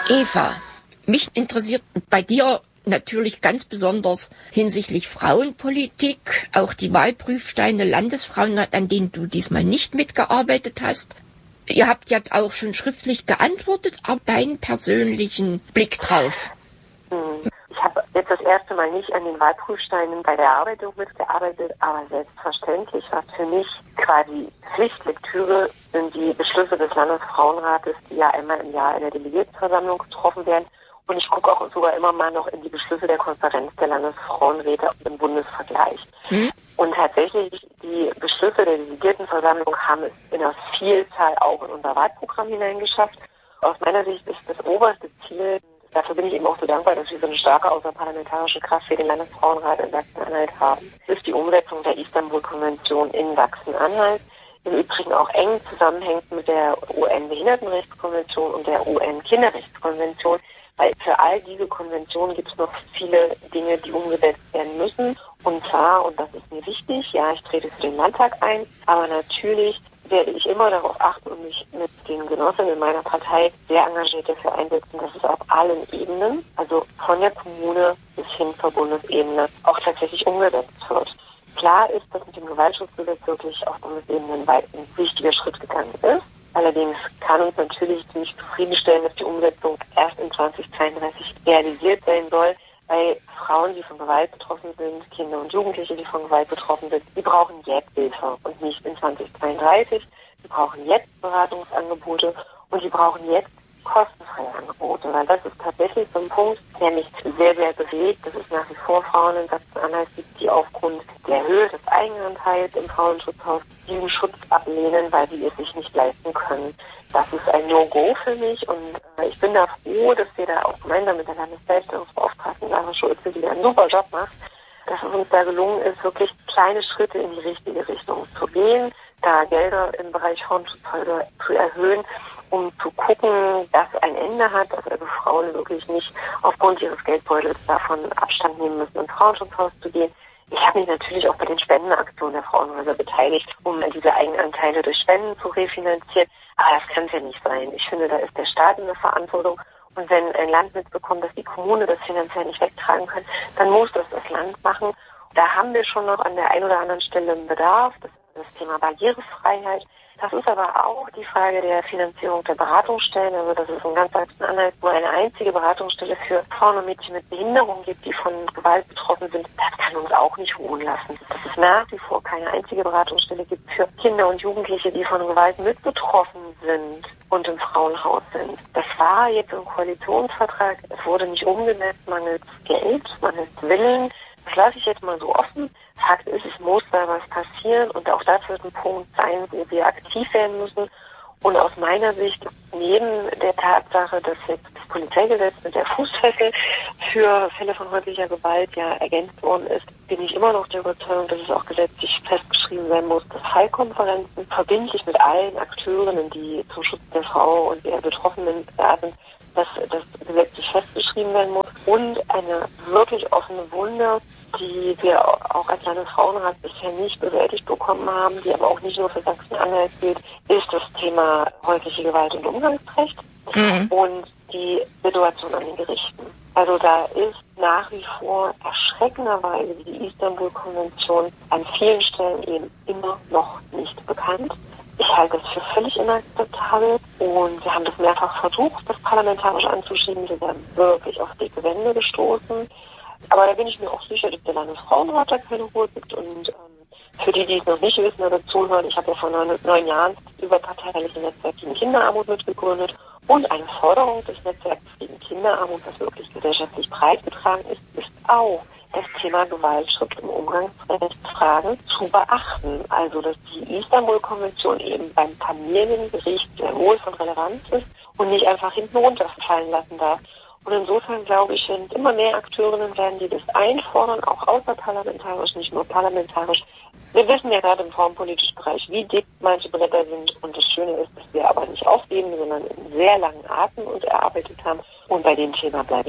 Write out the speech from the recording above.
Eva, mich interessiert bei dir natürlich ganz besonders hinsichtlich Frauenpolitik, auch die Wahlprüfsteine Landesfrauen, an denen du diesmal nicht mitgearbeitet hast. Ihr habt ja auch schon schriftlich geantwortet, aber deinen persönlichen Blick drauf. Ich habe jetzt das erste Mal nicht an den Wahlprüfsteinen bei der Arbeitung mitgearbeitet, aber selbstverständlich, was für mich quasi Pflichtlektüre sind die Beschlüsse des Landesfrauenrates, die ja einmal im Jahr in der Delegiertenversammlung getroffen werden. Und ich gucke auch sogar immer mal noch in die Beschlüsse der Konferenz der Landesfrauenräte im Bundesvergleich. Und tatsächlich, die Beschlüsse der Delegiertenversammlung haben es in einer Vielzahl auch in unser Wahlprogramm hineingeschafft. Aus meiner Sicht ist das oberste Ziel, dafür bin ich eben auch so dankbar, dass wir so eine starke außerparlamentarische Kraft für den Landesfrauenrat in Sachsen-Anhalt haben, ist die Umsetzung der Istanbul-Konvention in Sachsen-Anhalt. Im Übrigen auch eng zusammenhängt mit der UN-Behindertenrechtskonvention und der UN-Kinderrechtskonvention, weil für all diese Konventionen gibt es noch viele Dinge, die umgesetzt werden müssen. Und zwar, und das ist mir wichtig, ja, ich trete für den Landtag ein, aber natürlich werde ich immer darauf achten und mich mit den Genossinnen in meiner Partei sehr engagiert dafür einsetzen, dass es auf allen Ebenen, also von der Kommune bis hin zur Bundesebene, auch tatsächlich umgesetzt wird. Klar ist, dass mit dem Gewaltschutzgesetz wirklich auf Bundesebene weit ein wichtiger Schritt gegangen ist. Allerdings kann uns natürlich nicht zufriedenstellen, dass die Umsetzung erst in 2032 realisiert sein soll, weil Frauen, die von Gewalt betroffen sind, Kinder und Jugendliche, die von Gewalt betroffen sind, die brauchen jetzt Hilfe und nicht in 2032. Die brauchen jetzt Beratungsangebote und die brauchen jetzt kostenfreie Angebote, weil das ist tatsächlich so ein Punkt, der mich sehr, sehr bewegt. Dass es nach wie vor Frauen in Sachsen-Anhalt gibt, die aufgrund der Höhe des Eigenanteils im Frauenschutzhaus diesen Schutz ablehnen, weil sie es sich nicht leisten können. Das ist ein No-Go für mich und ich bin da froh, dass wir da auch gemeinsam mit der Landesgleichstellungsbeauftragten Lara Schulze, die da einen super Job macht, dass es uns da gelungen ist, wirklich kleine Schritte in die richtige Richtung zu gehen, da Gelder im Bereich Frauenschutz zu erhöhen, um zu gucken, dass ein Ende hat, dass also Frauen wirklich nicht aufgrund ihres Geldbeutels davon Abstand nehmen müssen, ins Frauenschutzhaus zu gehen. Ich habe mich natürlich auch bei den Spendenaktionen der Frauenhäuser beteiligt, um diese Eigenanteile durch Spenden zu refinanzieren. Aber das kann es ja nicht sein. Ich finde, da ist der Staat in der Verantwortung. Und wenn ein Land mitbekommt, dass die Kommune das finanziell nicht wegtragen kann, dann muss das Land machen. Da haben wir schon noch an der einen oder anderen Stelle einen Bedarf. Das ist das Thema Barrierefreiheit. Das ist aber auch die Frage der Finanzierung der Beratungsstellen. Also dass es in ganz Sachsen-Anhalt nur eine einzige Beratungsstelle für Frauen und Mädchen mit Behinderung gibt, die von Gewalt betroffen sind. Das kann uns auch nicht ruhen lassen. Dass es nach wie vor keine einzige Beratungsstelle gibt für Kinder und Jugendliche, die von Gewalt mit betroffen sind und im Frauenhaus sind. Das war jetzt im Koalitionsvertrag. Es wurde nicht umgesetzt, mangels Geld, mangels Willen. Das lasse ich jetzt mal so offen. Fakt ist, es muss da was passieren und auch das wird ein Punkt sein, wo wir aktiv werden müssen. Und aus meiner Sicht, neben der Tatsache, dass jetzt das Polizeigesetz mit der Fußfessel für Fälle von häuslicher Gewalt ja ergänzt worden ist, bin ich immer noch der Überzeugung, dass es auch gesetzlich festgeschrieben sein muss, dass Fallkonferenzen verbindlich mit allen Akteurinnen, die zum Schutz der Frau und der Betroffenen da sind, dass das gesetzlich festgeschrieben werden muss. Und eine wirklich offene Wunde, die wir auch als Landesfrauenrat bisher nicht bewältigt bekommen haben, die aber auch nicht nur für Sachsen-Anhalt gilt, ist das Thema häusliche Gewalt und Umgangsrecht und die Situation an den Gerichten. Also da ist nach wie vor erschreckenderweise die Istanbul-Konvention an vielen Stellen eben immer noch nicht bekannt. Ich halte es für völlig inakzeptabel und wir haben das mehrfach versucht, das parlamentarisch anzuschieben. Wir sind wirklich auf dicke Wände gestoßen. Aber da bin ich mir auch sicher, dass der Landesfrauenrat da keine Ruhe gibt. Und für die, die es noch nicht wissen oder zuhören, ich habe ja vor 9 Jahren überparteiliche Netzwerk gegen Kinderarmut mitgegründet. Und eine Forderung des Netzwerks gegen Kinderarmut, was wirklich gesellschaftlich breit getragen ist, ist auch das Thema Gewaltschutz im Umgangsrechtsfragen zu beachten. Also, dass die Istanbul-Konvention eben beim Familiengericht sehr wohl von Relevanz ist und nicht einfach hinten runterfallen lassen darf. Und insofern glaube ich, wenn immer mehr Akteurinnen werden, die das einfordern, auch außerparlamentarisch, nicht nur parlamentarisch. Wir wissen ja gerade im frauenpolitischen Bereich, wie dick manche Bretter sind. Und das Schöne ist, dass wir aber nicht aufgeben, sondern einen sehr langen Atem uns erarbeitet haben. Und bei dem Thema bleibe